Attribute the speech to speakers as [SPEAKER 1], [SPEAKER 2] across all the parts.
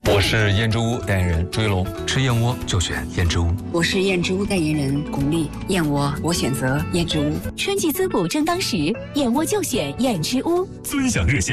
[SPEAKER 1] 我是燕之屋代言人朱一龙，
[SPEAKER 2] 吃燕窝就选燕之屋。
[SPEAKER 3] 我是燕之屋代言人巩俐，燕窝我选择燕之屋。
[SPEAKER 4] 春季滋补正当时，燕窝就选燕之屋。
[SPEAKER 5] 尊享热线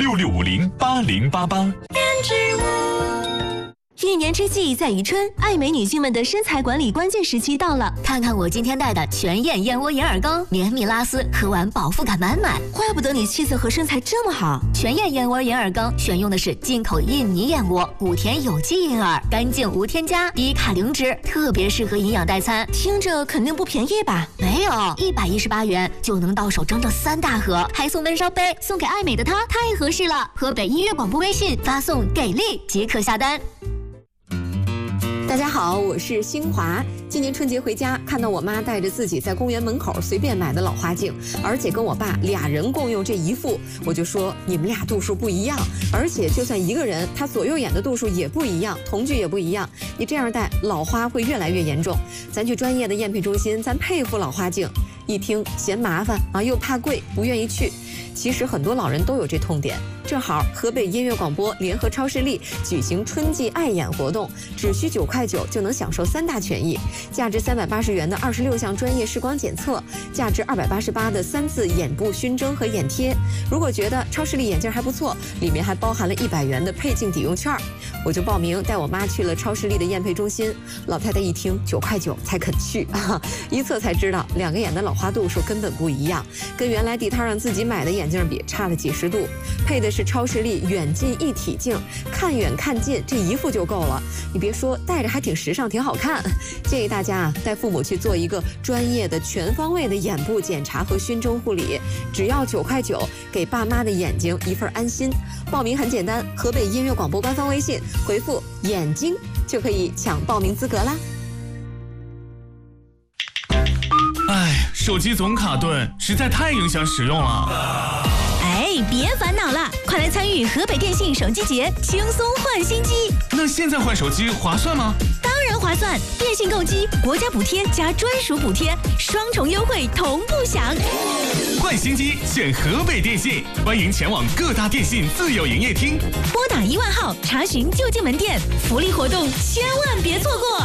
[SPEAKER 5] 66508088。燕之
[SPEAKER 4] 屋。一年之计在于春，爱美女性们的身材管理关键时期到了。看看我今天带的全燕燕窝银耳羹，绵密拉丝，喝完饱腹感满满。怪不得你气色和身材这么好。全燕燕窝银耳羹选用的是进口印尼燕窝，古田有机银耳，干净无添加，低卡零脂，特别适合营养代餐。听着肯定不便宜吧？没有，118元就能到手整整3大盒，还送温烧杯，送给爱美的她，太合适了。河北音乐广播微信发送给力即可下单。
[SPEAKER 6] 大家好，我是新华。今年春节回家，看到我妈带着自己在公园门口随便买的老花镜，而且跟我爸俩人共用这一副，我就说你们俩度数不一样，而且就算一个人，他左右眼的度数也不一样，瞳距也不一样，你这样戴老花会越来越严重。咱去专业的验配中心，咱配副老花镜。一听嫌麻烦啊，又怕贵，不愿意去。其实很多老人都有这痛点。正好河北音乐广播联合超视力举行春季爱眼活动，只需9块9就能享受3大权益：价值380元的26项专业视光检测，价值288的3次眼部熏蒸和眼贴。如果觉得超视力眼镜还不错，里面还包含了100元的配镜抵用券。我就报名带我妈去了超视力的验配中心。老太太一听9块9才肯去啊，一测才知道2个眼的老花度数根本不一样，跟原来地摊上自己买的眼镜比差了几十度。配的是超视力远近一体镜，看远看近这一副就够了。你别说，戴着还挺时尚，挺好看。建议大家带父母去做一个专业的全方位的眼部检查和熏蒸护理，只要9块9，给爸妈的眼睛一份安心。报名很简单，河北音乐广播官方微信回复眼睛就可以抢报名资格啦。
[SPEAKER 7] 哎，手机总卡顿，实在太影响使用了。
[SPEAKER 4] 别烦恼了，快来参与河北电信手机节，轻松换新机。
[SPEAKER 7] 那现在换手机划算吗？
[SPEAKER 4] 当然划算，电信购机，国家补贴加专属补贴，双重优惠同步享。
[SPEAKER 7] 换新机选河北电信，欢迎前往各大电信自有营业厅，
[SPEAKER 4] 拨打1万号查询就近门店，福利活动千万别错过。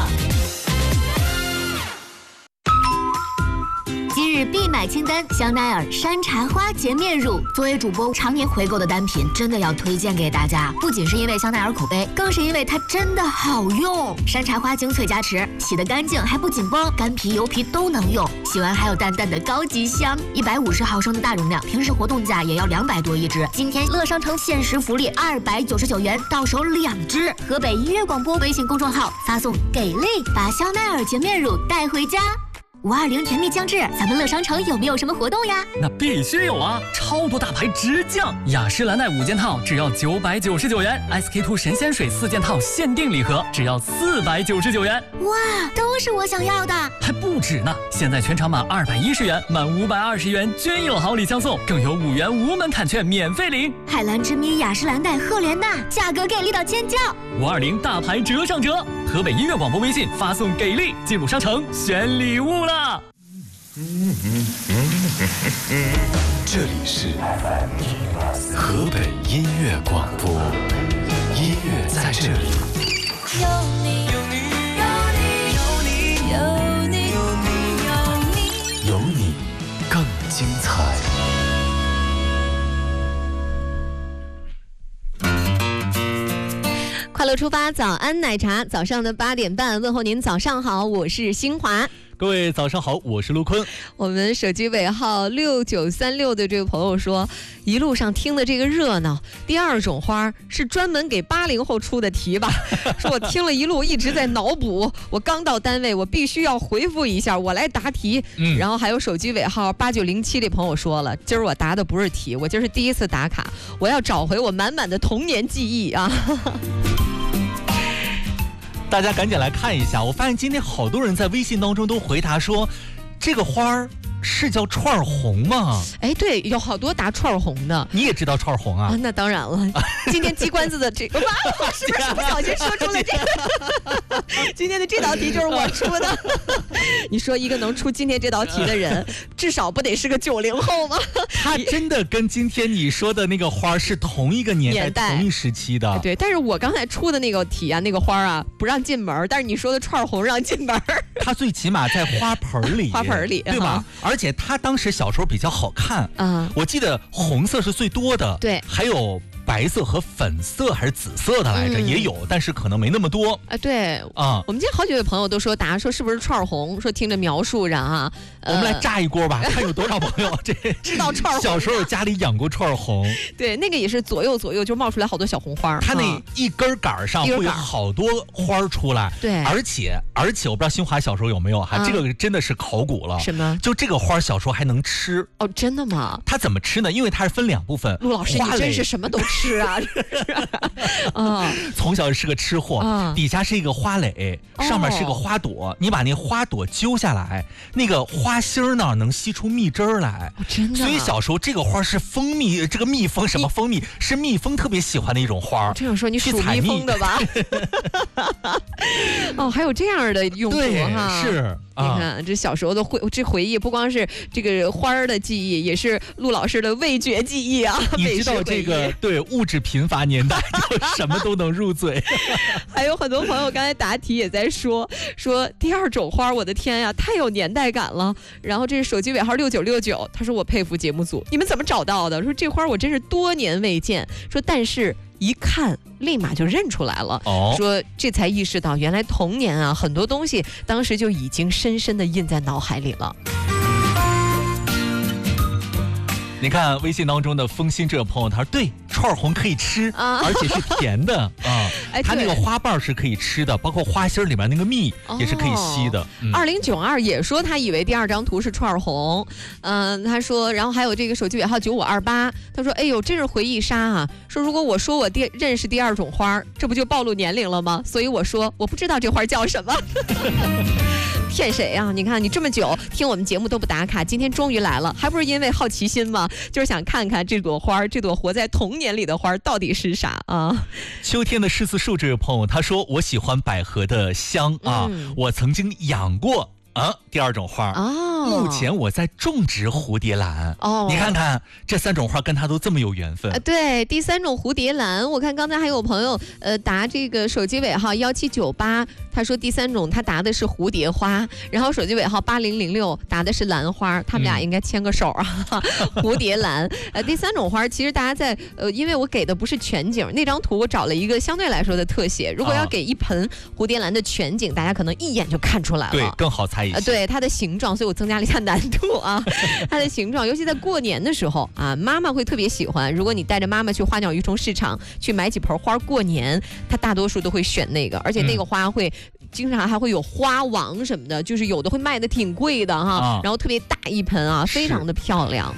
[SPEAKER 4] 今日必买清单：香奈儿山茶花洁面乳。作为主播常年回购的单品，真的要推荐给大家。不仅是因为香奈儿口碑，更是因为它真的好用。山茶花精粹加持，洗得干净还不紧绷，干皮油皮都能用。洗完还有淡淡的高级香。150毫升的大容量，平时活动价也要200多一支。今天乐商城限时福利299元，到手2支。河北音乐广播微信公众号发送给力，把香奈儿洁面乳带回家。520甜蜜将至，咱们乐商城有没有什么活动呀？
[SPEAKER 8] 那必须有啊！超多大牌直降，雅诗兰黛5件套只要999元 ，SK2 神仙水4件套限定礼盒只要499元。
[SPEAKER 4] 哇，都是我想要的！
[SPEAKER 8] 还不止呢，现在全场满210元，满520元均有好礼相送，更有5元无门槛券免费领。
[SPEAKER 4] 海蓝之谜、雅诗兰黛、赫莲娜，价格给力到尖叫
[SPEAKER 8] ！520大牌折上折，河北音乐广播微信发送给力，进入商城选礼物了。
[SPEAKER 5] 这里是河北音乐广播，音乐在这里。
[SPEAKER 9] 有你，有你，有你，有你，有你，有你，
[SPEAKER 5] 有你更精彩。
[SPEAKER 10] 快乐出发，早安奶茶，早上的8点半，问候您早上好，我是新华。
[SPEAKER 11] 各位早上好，我是陆坤。
[SPEAKER 10] 我们手机尾号6936的这位朋友说，一路上听的这个热闹，第2种花是专门给80后出的题吧？说我听了一路一直在脑补，我刚到单位，我必须要回复一下，我来答题。然后还有手机尾号8907的朋友说了，今儿我答的不是题，我今儿是第1次打卡，我要找回我满满的童年记忆啊！
[SPEAKER 11] 大家赶紧来看一下，我发现今天好多人在微信当中都回答说，这个花儿是叫串儿红吗？
[SPEAKER 10] 哎，对，有好多答串儿红的。
[SPEAKER 11] 你也知道串儿红啊？
[SPEAKER 10] 那当然了。今天鸡冠子的这个，我是不是不小心说出了这个？今天的这道题就是我出的。你说一个能出今天这道题的人，至少不得是个90后吗？
[SPEAKER 11] 他真的跟今天你说的那个花是同一个年代、同一时期的。
[SPEAKER 10] 对，但是我刚才出的那个题啊，那个花啊不让进门，但是你说的串儿红让进门。
[SPEAKER 11] 他最起码在花盆里，
[SPEAKER 10] 花盆里，
[SPEAKER 11] 对吧？而且他当时小时候比较好看
[SPEAKER 10] 啊，
[SPEAKER 11] 我记得红色是最多的，
[SPEAKER 10] 对，
[SPEAKER 11] 还有白色和粉色还是紫色的来着，也有，但是可能没那么多
[SPEAKER 10] 啊。对啊，我们今天好几位朋友都说答说是不是串儿红，说听着描述着啊，
[SPEAKER 11] 我们来炸一锅吧，看有多少朋友这
[SPEAKER 10] 知道串儿红，
[SPEAKER 11] 小时候家里养过串儿红。
[SPEAKER 10] 对，那个也是左右就冒出来好多小红花，
[SPEAKER 11] 它那一根杆上会有好多花出来。
[SPEAKER 10] 对，
[SPEAKER 11] 而且我不知道新华小时候有没有哈，这个真的是考古了。
[SPEAKER 10] 什么？
[SPEAKER 11] 就这个花小时候还能吃
[SPEAKER 10] 哦？真的吗？
[SPEAKER 11] 它怎么吃呢？因为它是分2部分。
[SPEAKER 10] 陆老师，你真是什么都吃啊！啊，
[SPEAKER 11] 从小是个吃货，底下是一个花蕾，上面是个花朵，你把那花朵揪下来，那个花心呢能吸出蜜汁来。
[SPEAKER 10] 真的。
[SPEAKER 11] 所以小时候这个花是蜂蜜，这个蜜蜂什么蜂蜜是蜜蜂特别喜欢的一种花。
[SPEAKER 10] 这样说你属蜜蜂的吧？哦，还有这样的用途哈。
[SPEAKER 11] 是。
[SPEAKER 10] 你看这小时候的回忆，不光是这个花儿的记忆，也是陆老师的味觉记忆啊。
[SPEAKER 11] 你知道这个对物质贫乏年代就什么都能入嘴。
[SPEAKER 10] 还有很多朋友刚才答题也在说第2种花，我的天呀，太有年代感了。然后这是手机尾号6969，他说我佩服节目组，你们怎么找到的？说这花我真是多年未见，说但是一看立马就认出来了，说这才意识到原来童年啊很多东西当时就已经深深地印在脑海里了。
[SPEAKER 11] 你看微信当中的风心这个朋友，他说对，串儿红可以吃，而且是甜的啊。它那个花瓣是可以吃的，包括花心里面那个蜜也是可以吸的。
[SPEAKER 10] 2092也说他以为第2张图是串儿红，他说，然后还有这个手机尾号9528，他说，哎呦，真是回忆杀啊！说如果我说我认识第2种花，这不就暴露年龄了吗？所以我说我不知道这花叫什么。骗谁啊？你看你这么久听我们节目都不打卡，今天终于来了，还不是因为好奇心吗？就是想看看这朵花，这朵活在童年里的花到底是啥啊？
[SPEAKER 11] 秋天的柿子树这位朋友他说，我喜欢百合的香啊，我曾经养过第2种花目前我在种植蝴蝶兰你看看这3种花跟它都这么有缘分
[SPEAKER 10] 对，第3种蝴蝶兰，我看刚才还有朋友答这个手机尾号1798，他说第3种他答的是蝴蝶花，然后手机尾号8006答的是兰花，他们俩应该牵个手啊。蝴蝶兰第3种花其实大家在因为我给的不是全景，那张图我找了一个相对来说的特写，如果要给一盆蝴蝶兰的全景，大家可能一眼就看出来了，
[SPEAKER 11] 对，更好猜一些。
[SPEAKER 10] 对它的形状，所以我增加了一下难度啊。它的形状，尤其在过年的时候啊，妈妈会特别喜欢。如果你带着妈妈去花鸟鱼虫市场去买几盆花过年，她大多数都会选那个，而且那个花会经常还会有花王什么的，就是有的会卖的挺贵的哈，然后特别大一盆啊，非常的漂亮。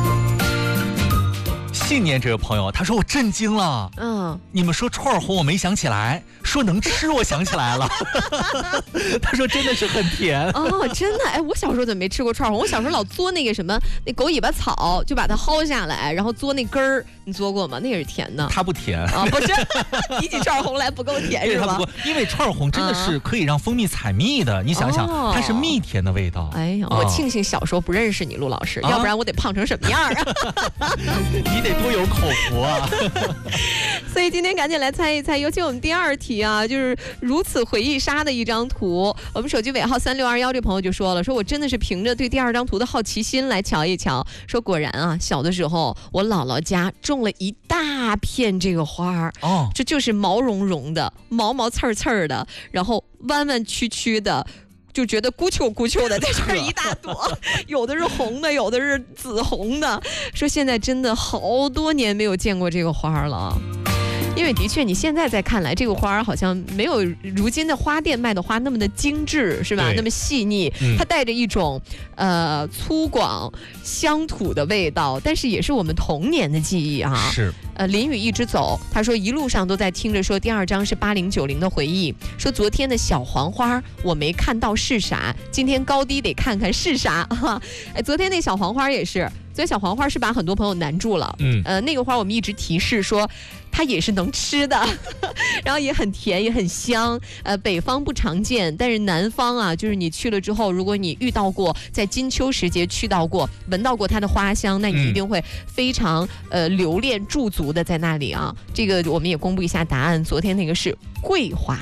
[SPEAKER 11] 信念这个朋友他说我震惊了，你们说串儿红我没想起来，说能吃我想起来了。他说真的是很甜
[SPEAKER 10] 真的。哎，我小时候怎么没吃过串儿红？我小时候老嘬那个什么那狗尾巴草，就把它薅下来，然后嘬那根儿，你嘬过吗？那也是甜的。
[SPEAKER 11] 它不甜
[SPEAKER 10] 不是，比起串儿红来不够甜是吧？
[SPEAKER 11] 因为串儿红真的是可以让蜂蜜采蜜的，你想想它是蜜甜的味道。
[SPEAKER 10] 哎呀，我庆幸小时候不认识你陆老师，要不然我得胖成什么样啊？
[SPEAKER 11] 你得多有口福啊！
[SPEAKER 10] 所以今天赶紧来猜一猜，尤其我们第2题啊，就是如此回忆杀的一张图。我们手机尾号3621这朋友就说了，说我真的是凭着对第2张图的好奇心来瞧一瞧，说果然啊，小的时候我姥姥家种了一大片这个花这就是毛茸茸的、毛毛刺刺的，然后弯弯曲曲的。就觉得咕啾咕啾的，在这儿一大朵，有的是红的，有的是紫红的。说现在真的好多年没有见过这个花了。 因为的确你现在再看来，这个花好像没有如今的花店卖的花那么的精致，是吧？那么细腻，它带着一种粗犷乡土的味道，但是也是我们童年的记忆啊。
[SPEAKER 11] 是。
[SPEAKER 10] 林雨一直走，他说一路上都在听着说第2章是80、90的回忆，说昨天的小黄花我没看到是啥，今天高低得看看是啥哈。昨天那小黄花也是，所以小黄花是把很多朋友难住了。那个花我们一直提示说它也是能吃的，然后也很甜也很香。北方不常见，但是南方啊，就是你去了之后，如果你遇到过，在金秋时节去到过，闻到过它的花香，那你一定会非常留恋驻足的在那里啊。这个我们也公布一下答案，昨天那个是桂花。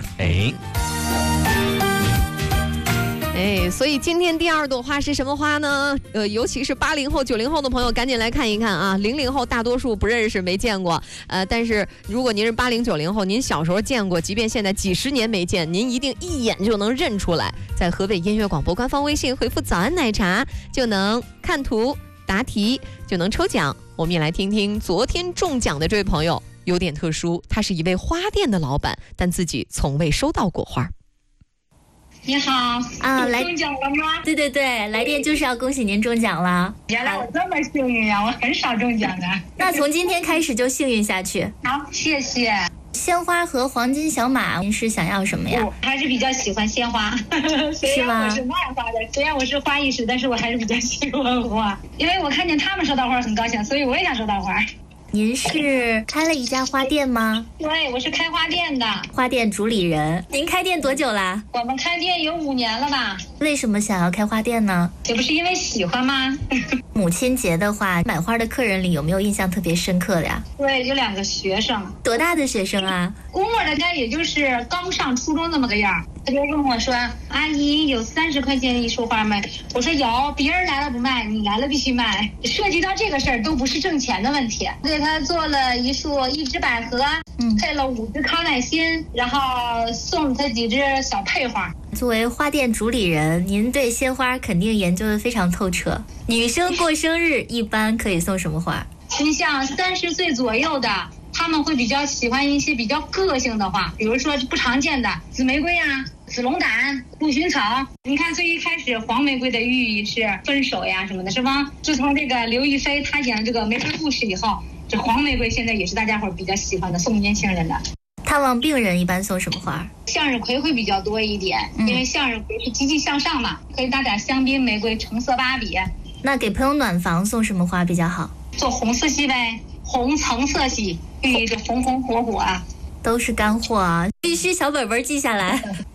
[SPEAKER 10] 所以今天第2朵花是什么花呢？尤其是80后、90后的朋友，赶紧来看一看啊！00后大多数不认识、没见过。但是如果您是80、90后，您小时候见过，即便现在几十年没见，您一定一眼就能认出来。在河北音乐广播官方微信回复"早安奶茶"，就能看图、答题，就能抽奖。我们也来听听昨天中奖的这位朋友，有点特殊，他是一位花店的老板，但自己从未收到过花。
[SPEAKER 12] 你好来中奖了吗？
[SPEAKER 4] 对对对，来电就是要恭喜您中奖了。
[SPEAKER 12] 原来我这么幸运啊，我很少中奖的。
[SPEAKER 4] 那从今天开始就幸运下去。
[SPEAKER 12] 好，谢谢。
[SPEAKER 4] 鲜花和黄金小马，您是想要什么呀？
[SPEAKER 12] 我还是比较喜欢鲜花，
[SPEAKER 4] 是吗？
[SPEAKER 12] 我是卖花的，虽然我是花艺师，但是我还是比较喜欢花，因为我看见他们收到花很高兴，所以我也想收到花。
[SPEAKER 4] 您是开了一家花店吗？
[SPEAKER 12] 对，我是开花店的，
[SPEAKER 4] 花店主理人。您开店多久啦？
[SPEAKER 12] 我们开店有5年了吧。
[SPEAKER 4] 为什么想要开花店呢？
[SPEAKER 12] 这不是因为喜欢吗？
[SPEAKER 4] 母亲节的话，买花的客人里有没有印象特别深刻的呀？
[SPEAKER 12] 对，有2个学生。
[SPEAKER 4] 多大的学生啊？
[SPEAKER 12] 估摸着他也就是刚上初中那么个样。他就问我说：“阿姨，有30块钱一束花卖？”我说：“有，别人来了不卖，你来了必须卖。”涉及到这个事儿，都不是挣钱的问题。给他做了一支百合，配了5支康乃馨，然后送了他几只小配花。
[SPEAKER 4] 作为花店主理人，您对鲜花肯定研究得非常透彻。女生过生日一般可以送什么花？
[SPEAKER 12] 你像30岁左右的，他们会比较喜欢一些比较个性的花，比如说不常见的紫玫瑰啊、紫龙胆、杜鹃草。你看最一开始黄玫瑰的寓意是分手呀什么的，是吧？自从这个刘亦菲她演了这个玫瑰故事以后，这黄玫瑰现在也是大家伙比较喜欢的，送年轻人的。
[SPEAKER 4] 探望病人一般送什么花？
[SPEAKER 12] 向日葵会比较多一点，因为向日葵是积极向上嘛，可以搭点香槟玫瑰、橙色芭比。
[SPEAKER 4] 那给朋友暖房送什么花比较好？
[SPEAKER 12] 做红色系呗，红橙色系，寓意着红红火火啊。
[SPEAKER 4] 都是干货啊，必须小本本记下来。